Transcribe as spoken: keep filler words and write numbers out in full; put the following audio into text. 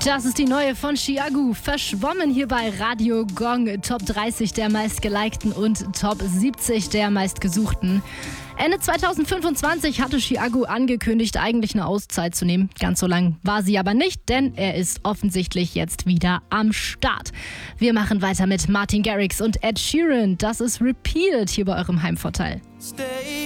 Das ist die neue von Chiago. Verschwommen hier bei Radio Gong. Top dreißig der meistgelikten und Top siebzig der meistgesuchten. Ende zweitausendfünfundzwanzig hatte Chiago angekündigt, eigentlich eine Auszeit zu nehmen. Ganz so lang war sie aber nicht, denn er ist offensichtlich jetzt wieder am Start. Wir machen weiter mit Martin Garrix und Ed Sheeran. Das ist Repealed hier bei eurem Heimvorteil. Stay